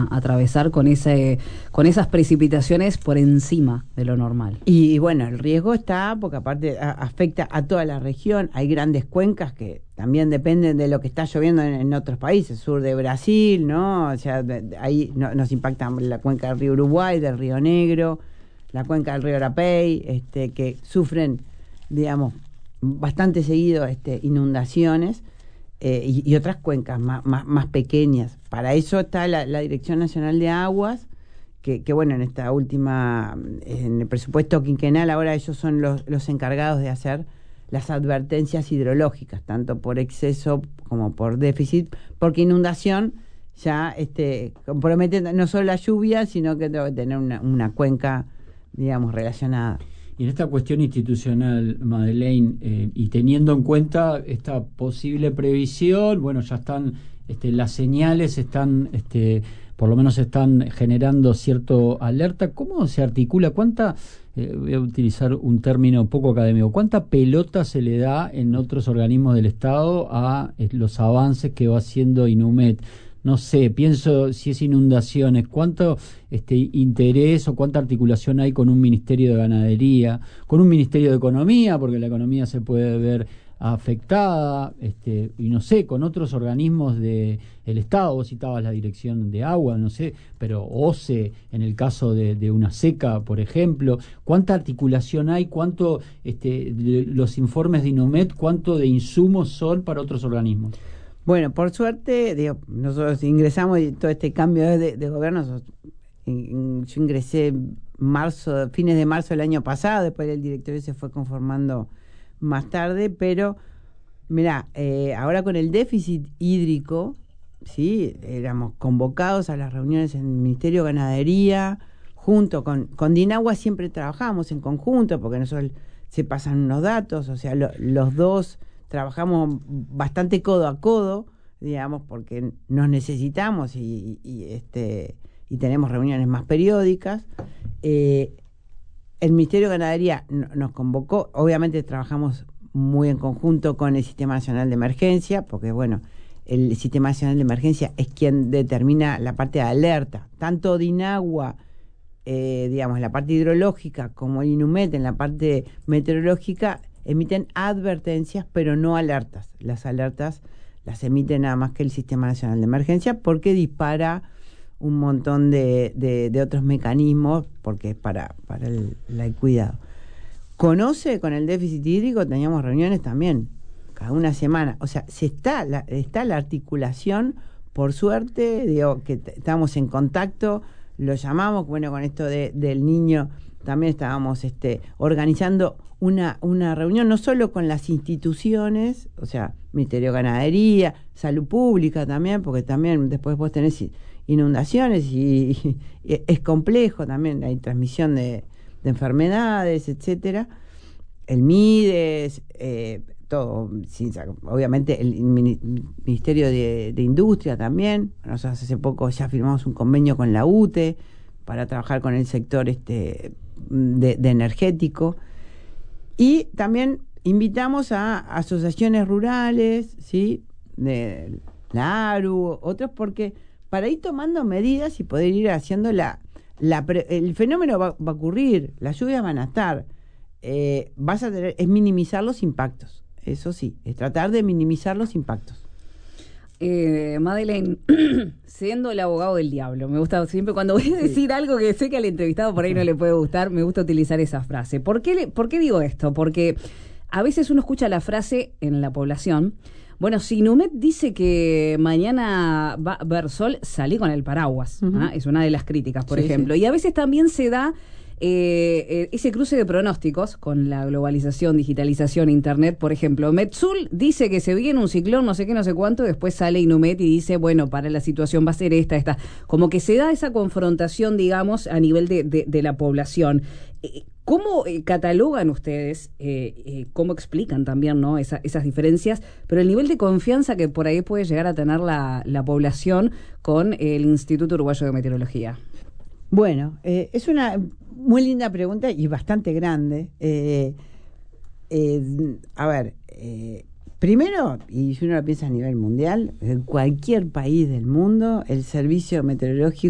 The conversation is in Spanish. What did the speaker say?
a atravesar con esas precipitaciones por encima de lo normal. Y bueno, el riesgo está porque aparte afecta a toda la región. Hay grandes cuencas que también dependen de lo que está lloviendo en otros países, sur de Brasil, ¿no? O sea, ahí nos impacta la cuenca del río Uruguay, del río Negro, la cuenca del río Arapey, que sufren, digamos, bastante seguido inundaciones, y otras cuencas más pequeñas. Para eso está la Dirección Nacional de Aguas, que bueno, en esta última, en el presupuesto quinquenal, ahora ellos son los encargados de hacer las advertencias hidrológicas, tanto por exceso como por déficit, porque inundación ya compromete no solo la lluvia, sino que debe tener una cuenca, digamos, relacionada. Y en esta cuestión institucional, Madeleine, y teniendo en cuenta esta posible previsión, bueno, ya están, las señales están, por lo menos están generando cierto alerta. ¿Cómo se articula? ¿Cuánta, voy a utilizar un término poco académico, cuánta pelota se le da en otros organismos del Estado a los avances que va haciendo Inumet? No sé, pienso si es inundaciones, cuánto interés o cuánta articulación hay con un Ministerio de Ganadería, con un Ministerio de Economía, porque la economía se puede ver afectada, y no sé, con otros organismos del Estado. Vos citabas la Dirección de Agua, no sé, pero OCE, en el caso de una seca, por ejemplo. ¿Cuánta articulación hay? ¿Cuánto, los informes de Inumet, cuánto de insumos son para otros organismos? Bueno, por suerte, nosotros ingresamos y todo este cambio de gobierno, yo ingresé fines de marzo del año pasado, después el directorio se fue conformando más tarde, pero mirá, ahora con el déficit hídrico, sí, éramos convocados a las reuniones en el Ministerio de Ganadería, junto con Dinagua siempre trabajamos en conjunto, porque nosotros se pasan unos datos, o sea, los dos trabajamos bastante codo a codo, digamos, porque nos necesitamos y tenemos reuniones más periódicas. El Ministerio de Ganadería nos convocó, obviamente trabajamos muy en conjunto con el Sistema Nacional de Emergencia, porque bueno, el Sistema Nacional de Emergencia es quien determina la parte de alerta, tanto Dinagua, digamos, en la parte hidrológica, como el Inumet en la parte meteorológica, emiten advertencias, pero no alertas. Las alertas las emite nada más que el Sistema Nacional de Emergencia, porque dispara un montón de otros mecanismos, porque es para el cuidado. Con el déficit hídrico teníamos reuniones también, cada una semana. O sea, está la articulación, por suerte, que estamos en contacto, lo llamamos, bueno, con esto del niño, también estábamos organizando una reunión, no solo con las instituciones, o sea, Ministerio de Ganadería, Salud Pública también, porque también después vos tenés inundaciones y es complejo también, hay transmisión de enfermedades, etcétera, el MIDES, todo, sí, obviamente el Ministerio de Industria también. Nosotros hace poco ya firmamos un convenio con la UTE para trabajar con el sector de energético, y también invitamos a asociaciones rurales, ¿sí?, de la ARU, otros, porque para ir tomando medidas y poder ir haciendo el fenómeno va a ocurrir, las lluvias van a estar, vas a tener, es minimizar los impactos, eso sí, es tratar de minimizar los impactos. Madeleine, siendo el abogado del diablo, me gusta siempre cuando voy a decir algo que sé que al entrevistado por ahí no le puede gustar, me gusta utilizar esa frase. ¿Por qué digo esto? Porque a veces uno escucha la frase en la población: bueno, si Inumet dice que mañana va a haber sol, salí con el paraguas. Uh-huh. Es una de las críticas, por ejemplo. Sí. Y a veces también se da ese cruce de pronósticos con la globalización, digitalización, internet. Por ejemplo, Metsul dice que se viene un ciclón, no sé qué, no sé cuánto, después sale Inumet y dice, bueno, para la situación va a ser esta. Como que se da esa confrontación, digamos, a nivel de la población. ¿Cómo catalogan ustedes, cómo explican también, ¿no?, esas diferencias, pero el nivel de confianza que por ahí puede llegar a tener la población con el Instituto Uruguayo de Meteorología? Bueno, es una muy linda pregunta y bastante grande. A ver, primero, y si uno lo piensa a nivel mundial, en cualquier país del mundo, el servicio meteorológico